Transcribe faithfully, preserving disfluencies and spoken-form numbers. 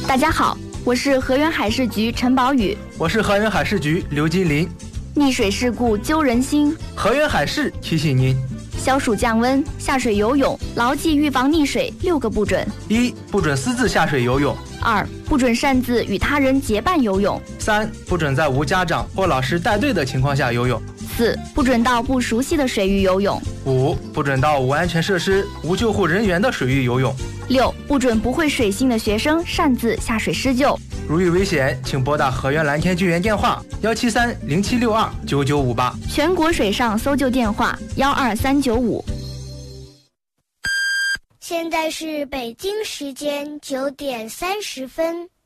大家好，我是河源海事局陈宝宇。 我是河源海事局刘金林。 溺水事故揪人心， 河源海事提醒您： 消暑降温，下水游泳，牢记预防溺水六个不准： 一、不准私自下水游泳； 二、不准擅自与他人结伴游泳； 三、不准在无家长或老师带队的情况下游泳； 四、不准到不熟悉的水域游泳； 五、不准到无安全设施、无救护人员的水域游泳； 六、不准不会水性的学生擅自下水施救。 如遇危险，请拨打河源蓝天救援电话幺七三零七六二九九五八， 全国水上搜救电话幺二三九五。 现在是北京时间九点三十分。